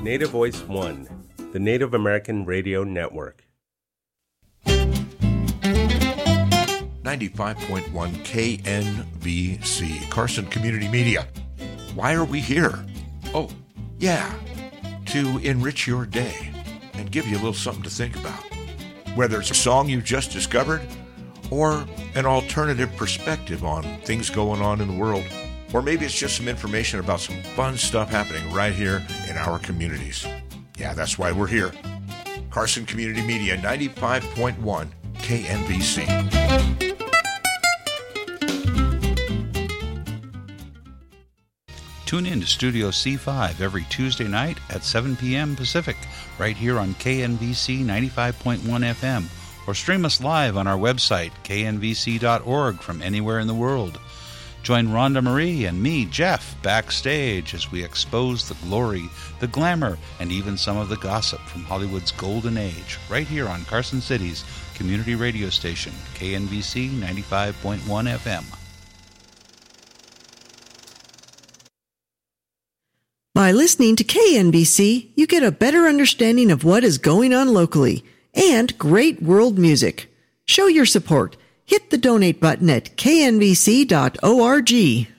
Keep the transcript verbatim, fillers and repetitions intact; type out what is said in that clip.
Native Voice One, the Native American Radio Network. ninety-five point one K N V C, Carson Community Media. Why are we here? Oh, yeah, to enrich your day and give you a little something to think about. Whether it's a song you just discovered or an alternative perspective on things going on in the world, or maybe it's just some information about some fun stuff happening right here in our communities. Yeah, that's why we're here. Carson Community Media, ninety-five point one K N V C. Tune in to Studio C five every Tuesday night at seven p.m. Pacific, right here on K N V C ninety-five point one F M, or stream us live on our website, K N V C dot org, from anywhere in the world. Join Rhonda Marie and me, Jeff, backstage as we expose the glory, the glamour, and even some of the gossip from Hollywood's golden age, right here on Carson City's community radio station, K N V C ninety-five point one F M. By listening to K N B C, you get a better understanding of what is going on locally and great world music. Show your support. Hit the donate button at K N V C dot org.